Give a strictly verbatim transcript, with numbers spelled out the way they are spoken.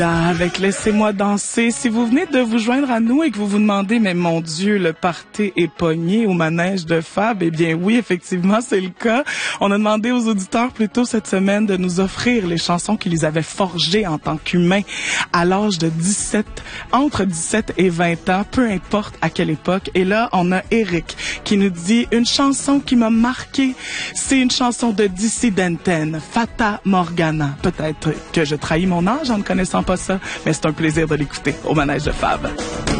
Avec Laissez-moi danser. Si vous venez de vous joindre à nous et que vous vous demandez, mais mon Dieu, le party est pogné au manège de Fab, eh bien oui, effectivement, c'est le cas. On a demandé aux auditeurs plus tôt cette semaine de nous offrir les chansons qui les avaient forgés en tant qu'humains à l'âge de dix-sept, entre dix-sept et vingt ans, peu importe à quelle époque. Et là, on a Eric qui nous dit une chanson qui m'a marqué. C'est une chanson de Dissidenten, Fata Morgana. Peut-être que je trahis mon âge en ne connaissant pas ça, mais c'est un plaisir de l'écouter au manège de Fab.